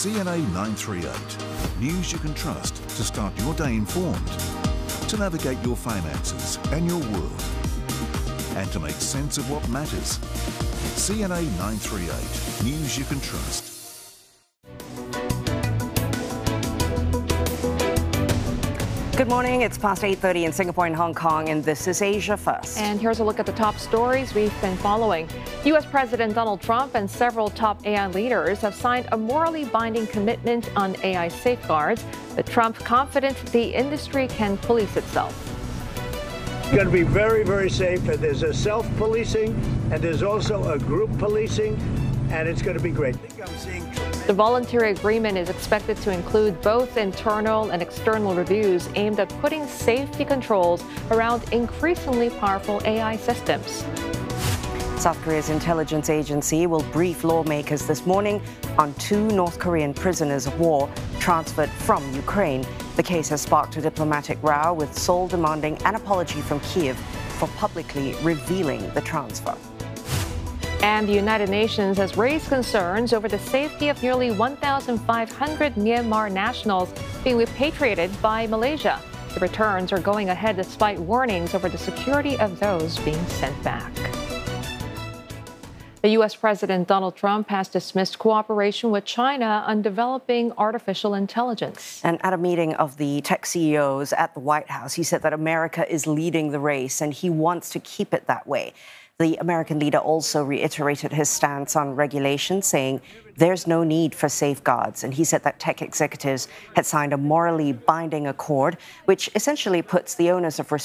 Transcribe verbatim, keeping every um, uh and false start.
C N A nine three eight. News you can trust to start your day informed, to navigate your finances and your world, and to make sense of what matters. C N A nine three eight. News you can trust. Good morning. It's past eight thirty in Singapore and Hong Kong, and this is Asia First. And here's a look at the top stories we've been following. U S President Donald Trump and several top A I leaders have signed a morally binding commitment on A I safeguards, but Trump confident the industry can police itself. It's going to be very, very safe, and there's a self-policing, and there's also a group policing, and it's going to be great. I think I'm seeing The voluntary agreement is expected to include both internal and external reviews aimed at putting safety controls around increasingly powerful A I systems. South Korea's intelligence agency will brief lawmakers this morning on two North Korean prisoners of war transferred from Ukraine. The case has sparked a diplomatic row, with Seoul demanding an apology from Kyiv for publicly revealing the transfer. And the United Nations has raised concerns over the safety of nearly one thousand five hundred Myanmar nationals being repatriated by Malaysia. The returns are going ahead despite warnings over the security of those being sent back. The U S President Donald Trump has dismissed cooperation with China on developing artificial intelligence. And at a meeting of the tech C E Os at the White House, he said that America is leading the race and he wants to keep it that way. The American leader also reiterated his stance on regulation, saying there's no need for safeguards. And he said that tech executives had signed a morally binding accord, which essentially puts the onus of responsibility